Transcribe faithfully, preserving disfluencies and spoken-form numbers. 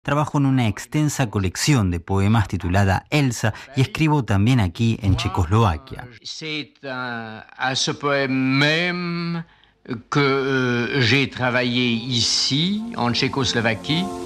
Trabajo en una extensa colección de poemas titulada Elsa y escribo también aquí en Checoslovaquia. C'est à, à ce poème même que euh, j'ai travaillé ici, en Tchécoslovaquie.